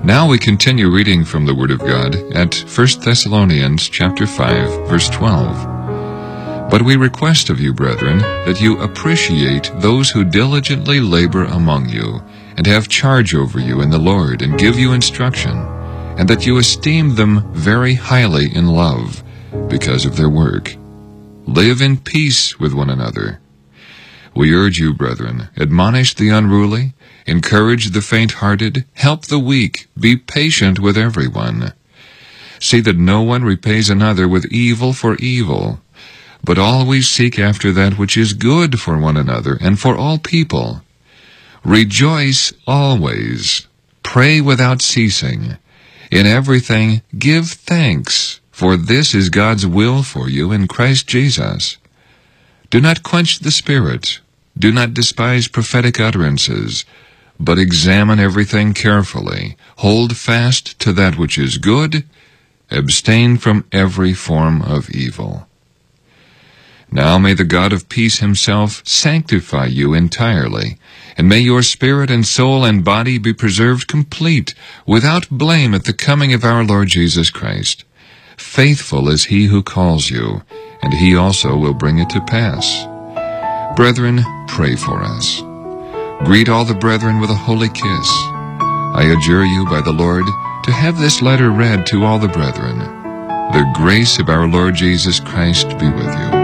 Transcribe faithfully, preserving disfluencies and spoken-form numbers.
Now we continue reading from the Word of God at First Thessalonians chapter five, verse twelve. But we request of you, brethren, that you appreciate those who diligently labor among you, and have charge over you in the Lord, and give you instruction, and that you esteem them very highly in love, because of their work. Live in peace with one another. We urge you, brethren, admonish the unruly, encourage the faint-hearted, help the weak, be patient with everyone. See that no one repays another with evil for evil, but always seek after that which is good for one another and for all people. Rejoice always, pray without ceasing. In everything give thanks, for this is God's will for you in Christ Jesus. Do not quench the Spirit. Do not despise prophetic utterances, but examine everything carefully. Hold fast to that which is good. Abstain from every form of evil. Now may the God of peace himself sanctify you entirely, and may your spirit and soul and body be preserved complete, without blame at the coming of our Lord Jesus Christ. Faithful is he who calls you, and he also will bring it to pass. Brethren, pray for us. Greet all the brethren with a holy kiss. I adjure you by the Lord to have this letter read to all the brethren. The grace of our Lord Jesus Christ be with you.